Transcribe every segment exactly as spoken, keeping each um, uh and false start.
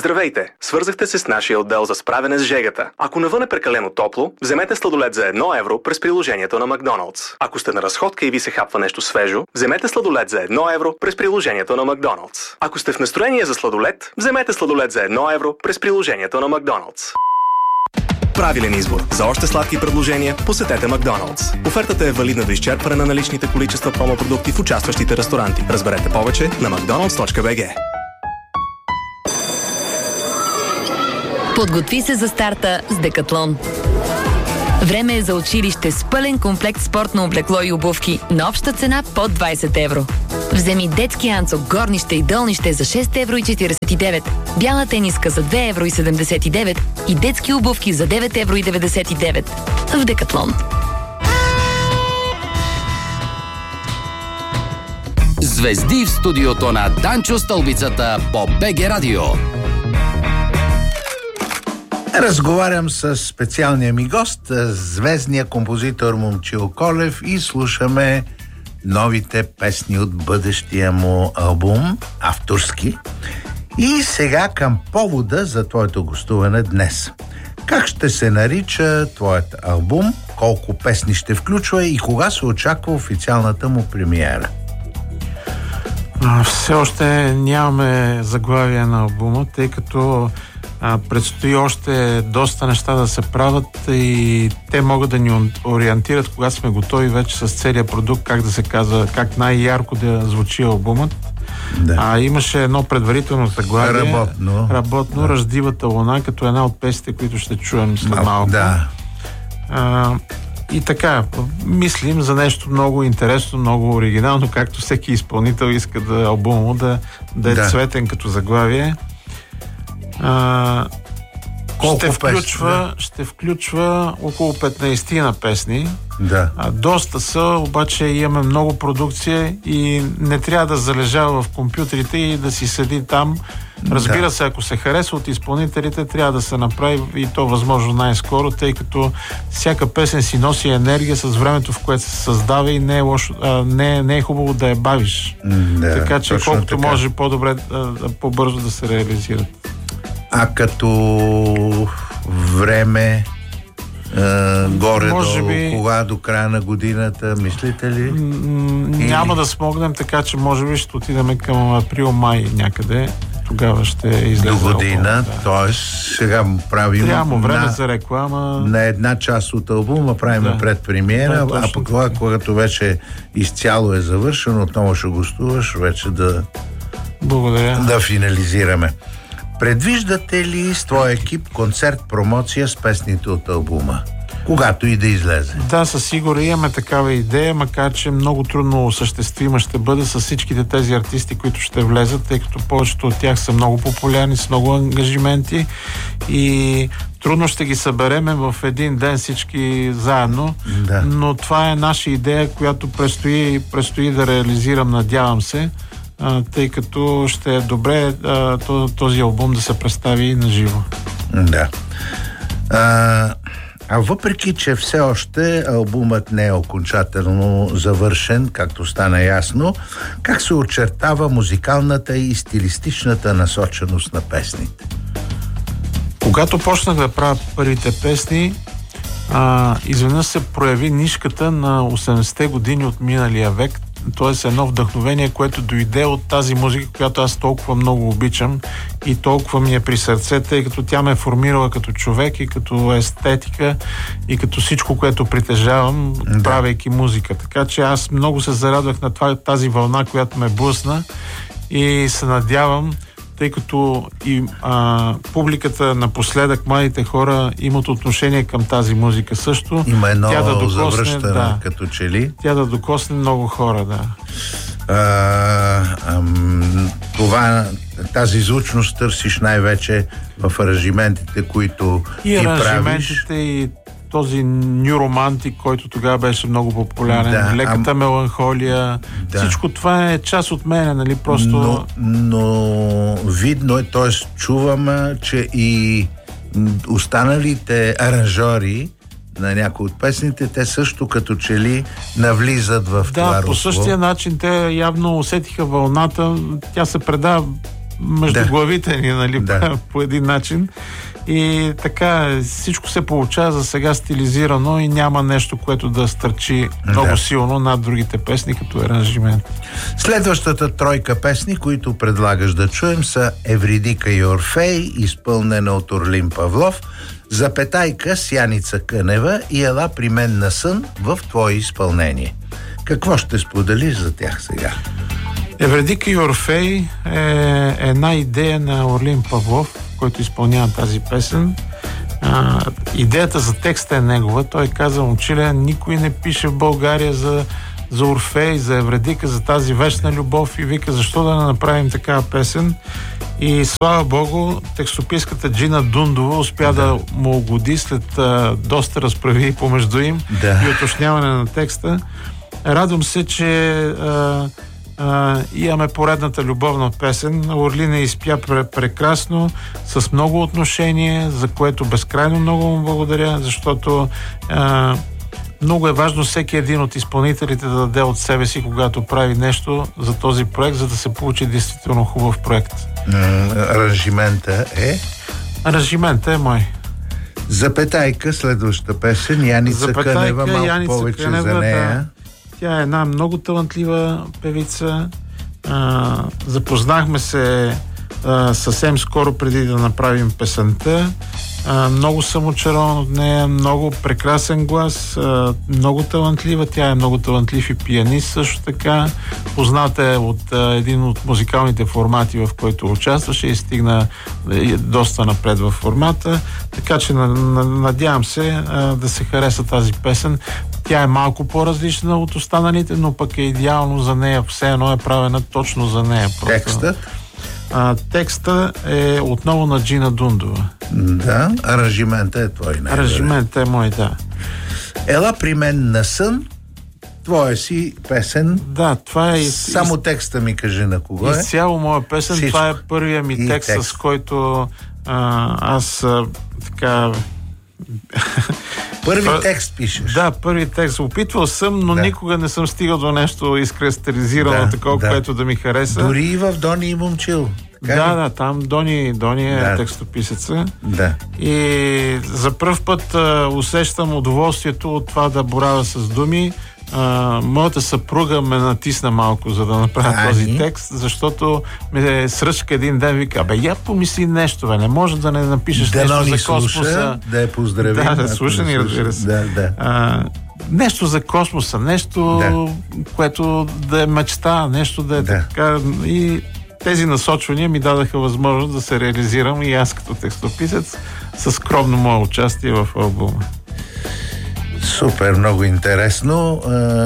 Здравейте! Свързахте се с нашия отдел за справяне с жегата. Ако навън е прекалено топло, вземете сладолед за едно евро през приложението на Макдоналдс. Ако сте на разходка и ви се хапва нещо свежо, вземете сладолед за едно евро през приложението на Макдоналдс. Ако сте в настроение за сладолед, вземете сладолед за едно евро през приложението на Макдоналдс. Правилен избор. За още сладки предложения посетете Макдоналдс. Офертата е валидна до изчерпване на наличните количества промопродукти в участващите ресторанти. Разберете повече на макдоналдс точка би джи. Подготви се за старта с Декатлон. Време е за училище с пълен комплект спортно облекло и обувки на обща цена под двайсет евро. Вземи детски анцук, горнище и долнище за шест евро и четирийсет и девет, бяла тениска за две евро и седемдесет и девет и детски обувки за девет евро и деветдесет и девет. В Декатлон. Звезди в студиото на Данчо Стълбицата по БГ Радио. Разговарям с специалния ми гост, звездния композитор Момчил Колев, и слушаме новите песни от бъдещия му албум, авторски. И сега към повода за твоето гостуване днес. Как ще се нарича твоят албум, колко песни ще включва и кога се очаква официалната му премиера? Все още нямаме заглавие на албума, тъй като а, предстои още доста неща да се правят и те могат да ни ориентират, когато сме готови вече с целият продукт, как да се казва, как най-ярко да звучи албумът. Да. А, имаше едно предварително заглавие. Работно. Работно, да. Ръждивата луна, като една от песните, които ще чуем след малко. Да. А, и така, мислим за нещо много интересно, много оригинално, както всеки изпълнител иска да албума да, да е да. цветен като заглавие. А, ще, включва, песни, ще включва около петнайсет на песни. Да. А, доста са, обаче имаме много продукция и не трябва да залежава в компютрите и да си седи там. Разбира да. се, ако се хареса от изпълнителите, трябва да се направи и то възможно най-скоро, тъй като всяка песен си носи енергия с времето, в което се създава и не е, лошо, а, не, не е хубаво да я бавиш. Да, така че колкото така. може по-добре, а, по-бързо да се реализират. А като време, Uh, горе-долу, би... кога до края на годината, мислите ли? Няма Или... да смогнем, така че може би ще отидем към април-май някъде. Тогава ще излезе. До година, да. т.е. сега правим Трябва време на, за реклама. На една част от албума правим да. предпремиера, да, а пък това, когато вече изцяло е завършено, отново ще гостуваш, вече да, Благодаря. да финализираме. Предвиждате ли с твой екип концерт, промоция с песните от албума? Когато и да излезе. Да, със сигурно имаме такава идея, макар че много трудно осъществима ще бъде с всичките тези артисти, които ще влезат, тъй като повечето от тях са много популярни, с много ангажименти и трудно ще ги събереме в един ден всички заедно, да. но това е наша идея, която предстои, предстои да реализирам, надявам се, тъй като ще е добре този албум да се представи на живо. Да. А, а въпреки, че все още албумът не е окончателно завършен, както стана ясно, как се очертава музикалната и стилистичната насоченост на песните? Когато почнах да правя първите песни, а, изведнъж се прояви нишката на осемдесетте години от миналия век, т.е. едно вдъхновение, което дойде от тази музика, която аз толкова много обичам и толкова ми е при сърце, тъй като тя ме е формирала като човек и като естетика и като всичко, което притежавам, да. правейки музика. Така че аз много се зарадвах на това, тази вълна, която ме блъсна и се надявам, тъй като и а, публиката напоследък, младите хора имат отношение към тази музика също. Има едно тя да докосне, завръщане, да, като че ли. Тя да докосне много хора, да. А, ам, това, тази звучност търсиш най-вече в аранжиментите, които и ти правиш. И аранжиментите, и този New Romantic, който тогава беше много популярен, да, леката ам... меланхолия, да. Всичко това е част от мене, нали, просто... Но, но видно е, т.е. чувам, че и останалите аранжори на някои от песните, те също като че ли навлизат в да, това русло. Да, по същия начин те явно усетиха вълната, тя се предава между да. главите ни, нали, да. по един начин. И така, всичко се получава за сега стилизирано и няма нещо, което да стърчи много да. силно над другите песни, като аранжимент. Следващата тройка песни, които предлагаш да чуем, са Евридика и Орфей, изпълнена от Орлин Павлов, Запетайка с Яница Кънева и Ела при мен на сън в твое изпълнение. Какво ще споделиш за тях сега? Евредика и Орфей е една идея на Орлин Павлов, който изпълнява тази песен. А, идеята за текста е негова. Той каза: момчиле, никой не пише в България за, за Орфей, за Евредика, за тази вечна любов, и вика, защо да не направим такава песен? И слава Богу, текстописката Джина Дундова успя да, да му угоди след а, доста разправи помежду им да. и уточняване на текста. Радвам се, че а, а, имаме поредната любовна песен. Орлин изпя пр- прекрасно, с много отношение, за което безкрайно много му благодаря, защото а, много е важно всеки един от изпълнителите да даде от себе си, когато прави нещо за този проект, за да се получи действително хубав проект. Аранжимента е? Аранжимента е мой. Запетайка, следващата песен, Яница Запетайка, Кънева, малко Яница повече Кънева, за нея. Да. Тя е една много талантлива певица. А, запознахме се а, съвсем скоро преди да направим песента. А, много съм очарован от нея, много прекрасен глас, а, много талантлива. Тя е много талантлив и пианист също така. Позната е от а, един от музикалните формати, в който участваше и стигна е, доста напред в формата. Така че на, на, надявам се а, да се хареса тази песен. Тя е малко по-различна от останалите, но пък е идеално за нея. Все едно е правена точно за нея. Просто. Текстът? А, текста е отново на Джина Дундова. Да, аранжимента е твой. Аранжимента е мой, да. Ела при мен на сън, твоя си песен. Да, това е... Само текста ми кажи на кого е. Изцяло моя песен. Всичко. Това е първия ми текст, текст, с който а, аз а, така... Първи текст пишеш. Да, първи текст. Опитвал съм, но да. никога не съм стигал до нещо изкристализирано, да, такова, да. което да ми хареса. Дори и в Дони и Момчил. Така да, ли? да, там Дони, Дони е да. текстописеца. Да. И за пръв път а, усещам удоволствието от това да боравя с думи. А, моята съпруга ме натисна малко, за да направя а, този ни? текст, защото ме сръчка един ден, вика: абе, я помисли нещо, бе, не може да не напишеш да нещо за космоса. Слуша, да я поздравим. Да, да, слуша ни, разбира се. Да, да. А, нещо за космоса, нещо, да. което да е мечта, нещо да е да. така. И тези насочвания ми дадаха възможност да се реализирам и аз като текстописец със скромно мое участие в албума. Супер, много интересно.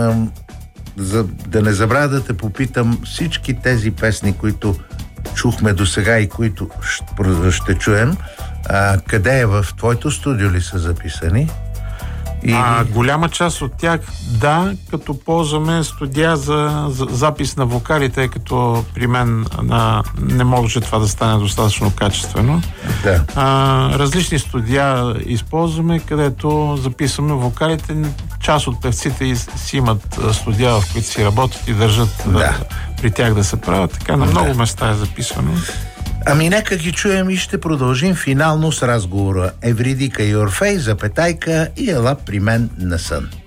За да не забравя да те попитам, всички тези песни, които чухме до сега и които ще, ще чуем, а, къде е? В твоето студио ли са записани? И... А, голяма част от тях, да, като ползваме студия за, за запис на вокали, тъй като при мен на, не може това да стане достатъчно качествено. Да. А, различни студия използваме, където записваме вокалите. Част от певците си имат студия, в които си работят и държат да. Да, при тях да се правят. Така на много да. места е записвано. Ами нека ги чуем и ще продължим финално с разговора. Евридика и Орфей, Запетайка и Ела при мен на сън.